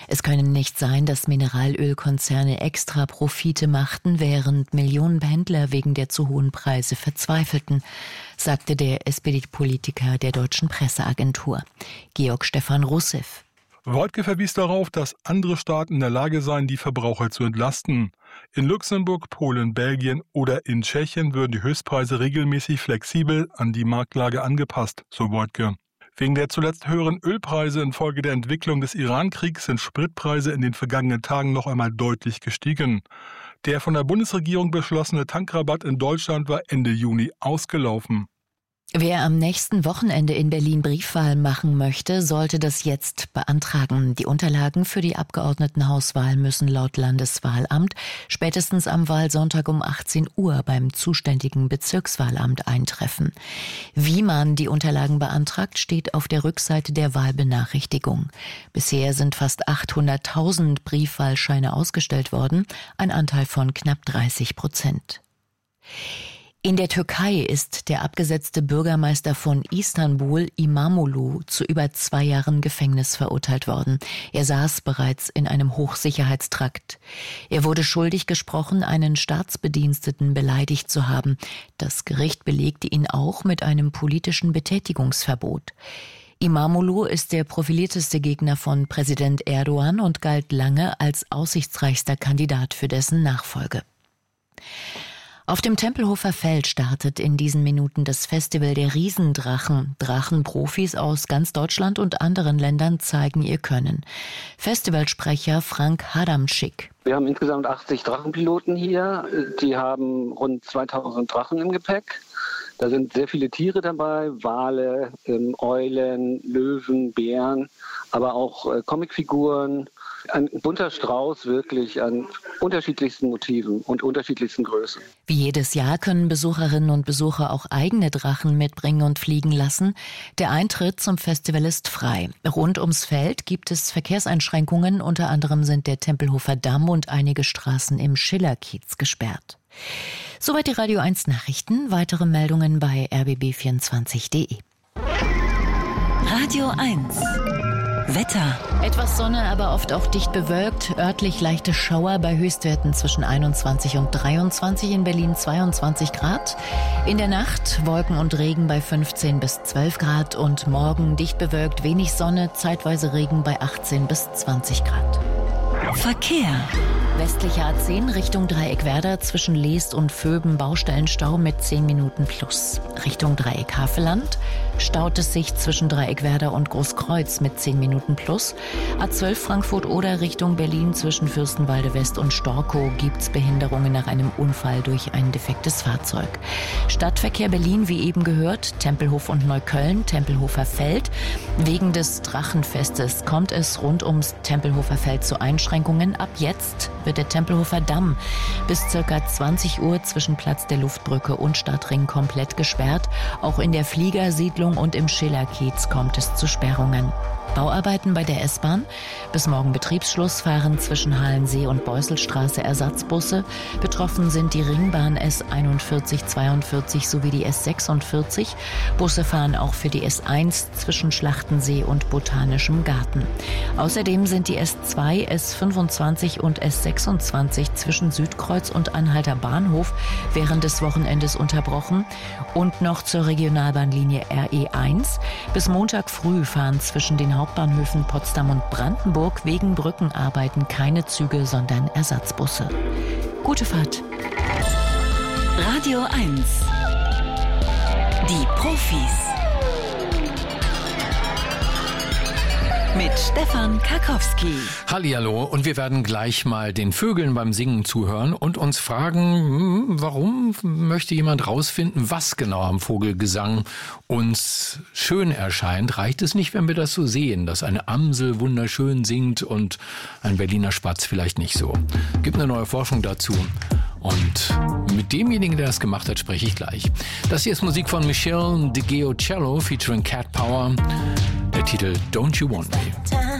Es könne nicht sein, dass Mineralölkonzerne extra Profite machten, während Millionen Pendler wegen der zu hohen Preise verzweifelten, sagte der SPD-Politiker der Deutschen Presseagentur, Georg Stefan Russew. Woidke verwies darauf, dass andere Staaten in der Lage seien, die Verbraucher zu entlasten. In Luxemburg, Polen, Belgien oder in Tschechien würden die Höchstpreise regelmäßig flexibel an die Marktlage angepasst, so Woidke. Wegen der zuletzt höheren Ölpreise infolge der Entwicklung des Iran-Kriegs sind Spritpreise in den vergangenen Tagen noch einmal deutlich gestiegen. Der von der Bundesregierung beschlossene Tankrabatt in Deutschland war Ende Juni ausgelaufen. Wer am nächsten Wochenende in Berlin Briefwahl machen möchte, sollte das jetzt beantragen. Die Unterlagen für die Abgeordnetenhauswahl müssen laut Landeswahlamt spätestens am Wahlsonntag um 18 Uhr beim zuständigen Bezirkswahlamt eintreffen. Wie man die Unterlagen beantragt, steht auf der Rückseite der Wahlbenachrichtigung. Bisher sind fast 800.000 Briefwahlscheine ausgestellt worden, ein Anteil von knapp 30%. In der Türkei ist der abgesetzte Bürgermeister von Istanbul, İmamoğlu, zu über 2 Jahren Gefängnis verurteilt worden. Er saß bereits in einem Hochsicherheitstrakt. Er wurde schuldig gesprochen, einen Staatsbediensteten beleidigt zu haben. Das Gericht belegte ihn auch mit einem politischen Betätigungsverbot. İmamoğlu ist der profilierteste Gegner von Präsident Erdogan und galt lange als aussichtsreichster Kandidat für dessen Nachfolge. Auf dem Tempelhofer Feld startet in diesen Minuten das Festival der Riesendrachen. Drachenprofis aus ganz Deutschland und anderen Ländern zeigen ihr Können. Festivalsprecher Frank Hadamschick. Wir haben insgesamt 80 Drachenpiloten hier. Die haben rund 2000 Drachen im Gepäck. Da sind sehr viele Tiere dabei, Wale, Eulen, Löwen, Bären, aber auch Comicfiguren. Ein bunter Strauß wirklich an unterschiedlichsten Motiven und unterschiedlichsten Größen. Wie jedes Jahr können Besucherinnen und Besucher auch eigene Drachen mitbringen und fliegen lassen. Der Eintritt zum Festival ist frei. Rund ums Feld gibt es Verkehrseinschränkungen. Unter anderem sind der Tempelhofer Damm und einige Straßen im Schillerkiez gesperrt. Soweit die Radio 1 Nachrichten. Weitere Meldungen bei rbb24.de. Radio 1 Wetter. Etwas Sonne, aber oft auch dicht bewölkt. Örtlich leichte Schauer bei Höchstwerten zwischen 21 und 23, in Berlin 22 Grad. In der Nacht Wolken und Regen bei 15 bis 12 Grad und morgen dicht bewölkt, wenig Sonne, zeitweise Regen bei 18 bis 20 Grad. Verkehr. Westliche A10 Richtung Dreieckwerder zwischen Leest und Vöben Baustellenstau mit 10 Minuten plus. Richtung Dreieck Havelland staut es sich zwischen Dreieckwerder und Großkreuz mit 10 Minuten plus. A12 Frankfurt-Oder Richtung Berlin zwischen Fürstenwalde West und Storkow gibt's Behinderungen nach einem Unfall durch ein defektes Fahrzeug. Stadtverkehr Berlin, wie eben gehört, Tempelhof und Neukölln, Tempelhofer Feld. Wegen des Drachenfestes kommt es rund ums Tempelhofer Feld zu Einschränkungen. Ab jetzt wird der Tempelhofer Damm bis ca. 20 Uhr zwischen Platz der Luftbrücke und Stadtring komplett gesperrt. Auch in der Fliegersiedlung und im Schillerkiez kommt es zu Sperrungen. Bauarbeiten bei der S-Bahn. Bis morgen Betriebsschluss fahren zwischen Halensee und Beuselstraße Ersatzbusse. Betroffen sind die Ringbahn S41, 42 sowie die S46. Busse fahren auch für die S1 zwischen Schlachtensee und Botanischem Garten. Außerdem sind die S2, S25 und S26 zwischen Südkreuz und Anhalter Bahnhof während des Wochenendes unterbrochen. Und noch zur Regionalbahnlinie RE1. Bis Montag früh fahren zwischen den Hauptbahnhöfen Potsdam und Brandenburg wegen Brückenarbeiten keine Züge, sondern Ersatzbusse. Gute Fahrt. Radio 1 Die Profis mit Stefan Karkowski. Hallihallo, und wir werden gleich mal den Vögeln beim Singen zuhören und uns fragen, warum möchte jemand rausfinden, was genau am Vogelgesang uns schön erscheint? Reicht es nicht, wenn wir das so sehen, dass eine Amsel wunderschön singt und ein Berliner Spatz vielleicht nicht so? Gibt eine neue Forschung dazu. Und mit demjenigen, der das gemacht hat, spreche ich gleich. Das hier ist Musik von Michelle De Giocello featuring Cat Power. Der Titel Don't You Want Me.